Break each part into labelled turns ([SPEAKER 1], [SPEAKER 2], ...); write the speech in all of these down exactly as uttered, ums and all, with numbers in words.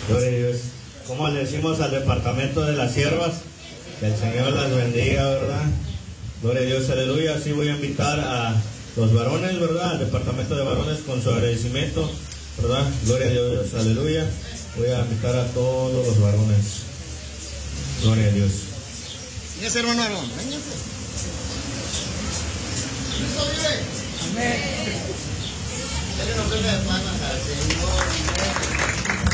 [SPEAKER 1] Gloria a Dios. Como le decimos al departamento de las siervas, que el Señor las bendiga, ¿verdad? Gloria a Dios, aleluya. Así voy a invitar a los varones, ¿verdad? Al departamento de varones con su agradecimiento, ¿verdad? Gloria a Dios, aleluya. Voy a invitar a todos los varones. Gloria a Dios.
[SPEAKER 2] ¿Y ese hermano Aarón? Véngase. ¿Cristo vive? Amén. Denle una ofrenda de palmas al Señor.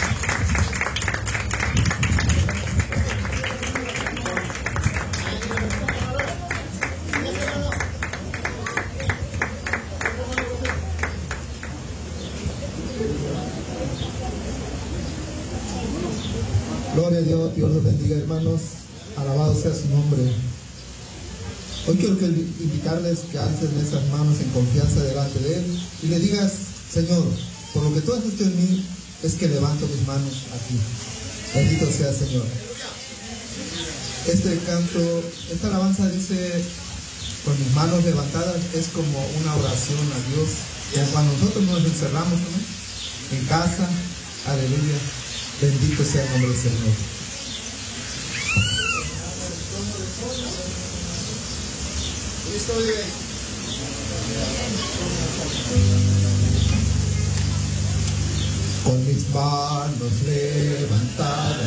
[SPEAKER 3] Gloria a Dios, Dios los bendiga, hermanos. Alabado sea su nombre. Hoy quiero que invitarles que alcen esas manos en confianza delante de Él y le digas: Señor, por lo que tú has hecho en mí, es que levanto mis manos aquí. Bendito sea Señor. Este canto, esta alabanza dice: con mis manos levantadas, es como una oración a Dios. Y cuando nosotros nos encerramos, ¿no?, en casa, aleluya, bendito sea el nombre del Señor.
[SPEAKER 2] Cristo vive.
[SPEAKER 3] Con mis manos levantadas,